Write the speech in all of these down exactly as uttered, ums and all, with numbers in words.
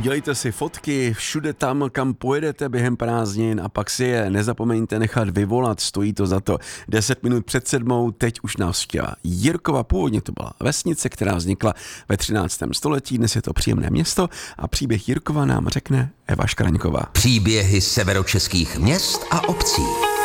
Dělejte si fotky všude tam, kam pojedete během prázdnin a pak si je nezapomeňte nechat vyvolat, stojí to za to. Deset minut před sedmou, teď už návštěva Jirkova, původně to byla vesnice, která vznikla ve třináctém století, dnes je to příjemné město a příběh Jirkova nám řekne Eva Škraňková. Příběhy severočeských měst a obcí.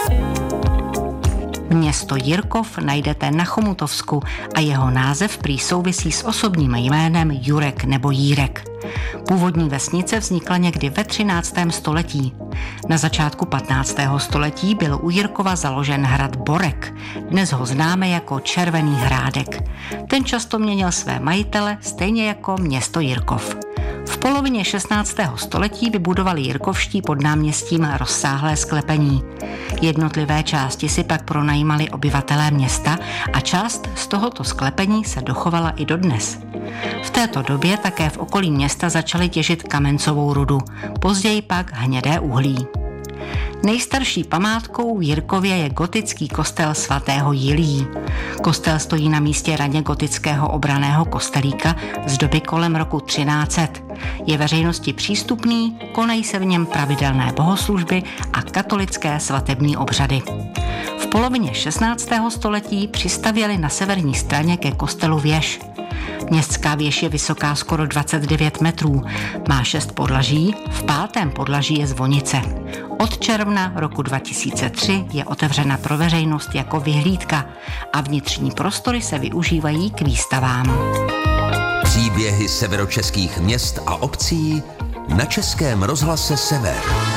Město Jirkov najdete na Chomutovsku a jeho název prý souvisí s osobním jménem Jurek nebo Jírek. Původní vesnice vznikla někdy ve třináctém století. Na začátku patnáctého století byl u Jirkova založen hrad Borek. Dnes ho známe jako Červený Hrádek. Ten často měnil své majitele, stejně jako město Jirkov. V polovině šestnáctého století vybudovali jirkovští pod náměstím rozsáhlé sklepení. Jednotlivé části si pak pronajímali obyvatelé města a část z tohoto sklepení se dochovala i dodnes. V této době také v okolí města začali těžit kamencovou rudu, později pak hnědé uhlí. Nejstarší památkou v Jirkově je gotický kostel svatého Jiljí. Kostel stojí na místě raně gotického obranného kostelíka z doby kolem roku třináct set. Je veřejnosti přístupný, konají se v něm pravidelné bohoslužby a katolické svatební obřady. V polovině šestnáctého století přistavěli na severní straně ke kostelu věž. Městská věž je vysoká skoro dvacet devět metrů, má šest podlaží, v pátém podlaží je zvonice. Od června roku dva tisíce tři je otevřena pro veřejnost jako vyhlídka a vnitřní prostory se využívají k výstavám. Příběhy severočeských měst a obcí na Českém rozhlase Sever.